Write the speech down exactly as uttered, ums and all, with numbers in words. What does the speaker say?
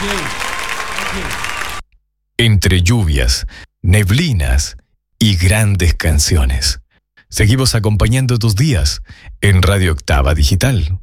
Entre lluvias, neblinas y grandes canciones. Seguimos acompañando tus días en Radio Octava Digital.